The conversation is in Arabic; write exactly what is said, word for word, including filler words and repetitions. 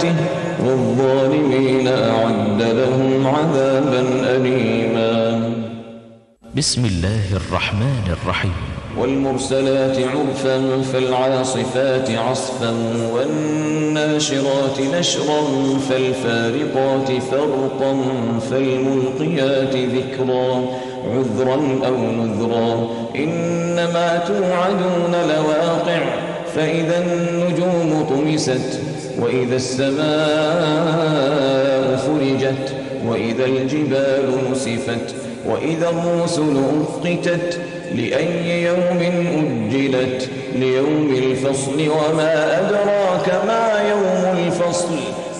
آياته والظالمين أعد لهم عذابا أليما. بسم الله الرحمن الرحيم. والمرسلات عرفا فالعاصفات عصفا والناشرات نشرا فالفارقات فرقا فالملقيات ذكرا عذرا أو نذرا إنما توعدون لواقع فإذا النجوم طمست وإذا السماء فرجت وإذا الجبال نسفت وإذا الرسل أقتت لأي يوم أجلت ليوم الفصل وما أدراك ما يوم الفصل